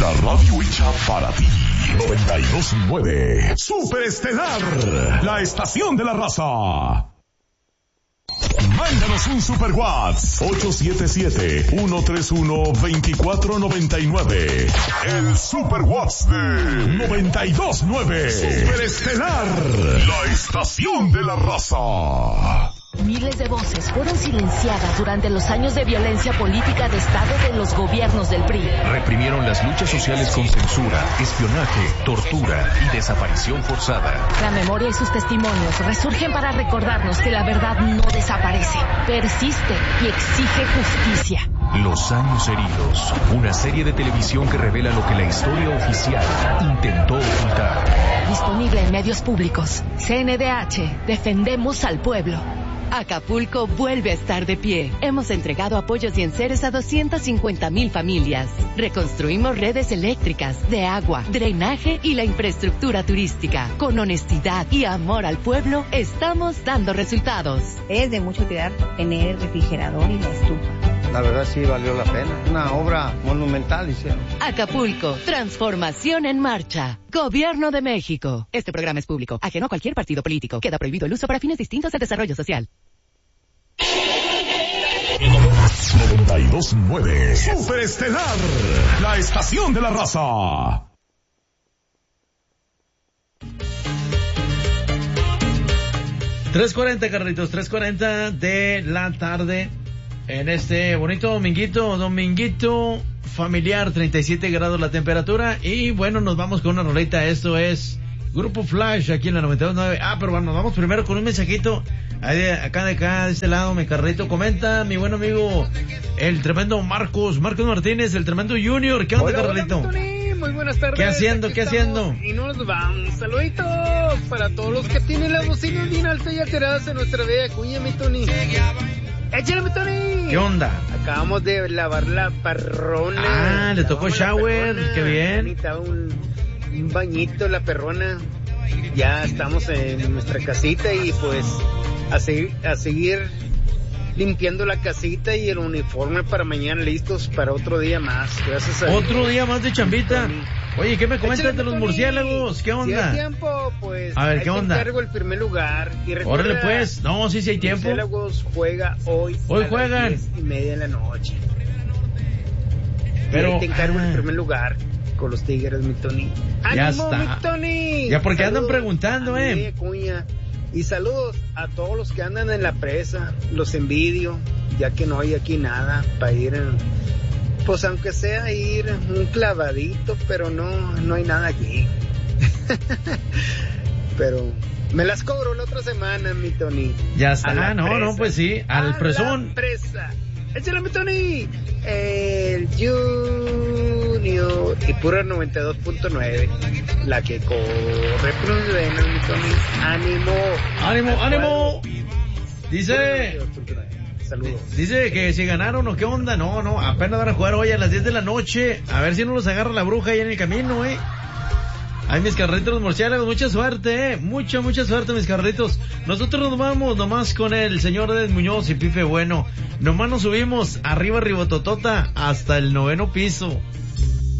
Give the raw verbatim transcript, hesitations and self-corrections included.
Una radio hecha para ti. noventa y dos punto nueve. Superestelar, la estación de la raza. Mándanos un super WhatsApp ocho siete siete, uno tres uno, dos cuatro nueve nueve. El super WhatsApp de noventa y dos punto nueve. Superestelar, la estación de la raza. Miles de voces fueron silenciadas durante los años de violencia política de Estado de los gobiernos del P R I. Reprimieron las luchas sociales con censura, espionaje, tortura y desaparición forzada. La memoria y sus testimonios resurgen para recordarnos que la verdad no desaparece, persiste y exige justicia. Los años heridos, una serie de televisión que revela lo que la historia oficial intentó ocultar. Disponible en medios públicos. C N D H, defendemos al pueblo. Acapulco vuelve a estar de pie. Hemos entregado apoyos y enseres a doscientas cincuenta mil familias. Reconstruimos redes eléctricas, de agua, drenaje y la infraestructura turística. Con honestidad y amor al pueblo, estamos dando resultados. Es de mucho cuidar tener el refrigerador y la estufa. La verdad sí valió la pena. Una obra monumental hicieron. Acapulco, transformación en marcha. Gobierno de México. Este programa es público, ajeno a cualquier partido político. Queda prohibido el uso para fines distintos del desarrollo social. noventa y dos punto nueve. Superestelar, la estación de la raza. tres cuarenta, Carlitos, tres cuarenta de la tarde. En este bonito dominguito, dominguito familiar, treinta y siete grados la temperatura. Y bueno, nos vamos con una rolita. Esto es Grupo Flash aquí en la noventa y dos punto nueve. Ah, pero bueno, nos vamos primero con un mensajito. Ahí de acá de acá, de este lado, mi Carlito. Comenta, mi buen amigo, el tremendo Marcos, Marcos Martínez, el tremendo Junior. ¿Qué onda, hola, Carlito? Hola, Tony. Muy buenas tardes. ¿Qué haciendo? ¿Qué haciendo? Y nos vamos. Saludito para todos los que tienen las bocinas bien altas y alteradas en nuestra bella cuña, mi Tony. Échale, mi Tony. ¿Qué onda? Acabamos de lavar la perrona. Ah, le tocó shower, qué bien. Un, un bañito, la perrona. Ya estamos en nuestra casita y pues a seguir, a seguir limpiando la casita y el uniforme para mañana listos para otro día más. Gracias a Otro Dios. día más de chambita. Oye, ¿qué me comentas Échale, de los Tony. Murciélagos? ¿Qué onda? Si hay tiempo, pues. A ver, ¿qué ahí onda? Te encargo el primer lugar. Y órale, pues. No, sí, sí hay tiempo. Murciélagos juega hoy. Hoy a juegan. Las diez y media de la noche. Pero. Y ahí te encargo ah. el primer lugar con los Tigres, mi Tony. Ya ¡Ánimo, está. mi Tony! Ya porque Saludos andan preguntando, a eh. Cuña. Y saludos a todos los que andan en la presa. Los envidio, ya que no hay aquí nada para ir en. Pues aunque sea ir un clavadito, pero no, no hay nada aquí. Pero me las cobro la otra semana, mi Tony. Ya está, no, presa. no, pues sí, al a presón. La presa. Échale, mi Tony. El Junior y pura noventa y dos punto nueve. La que corre por los venas, mi Tony. Ánimo. Ánimo, ánimo. Dice. Saludos. Dice que si ganaron o qué onda. No, no, apenas van a jugar hoy a las diez de la noche. A ver si no los agarra la bruja ahí en el camino, eh. Ay, mis carritos los murciélagos, mucha suerte, eh. Mucha, mucha suerte, mis carritos. Nosotros nos vamos nomás con el señor Ed Muñoz y Pipe Bueno. Nomás nos subimos arriba, ribototota, hasta el noveno piso.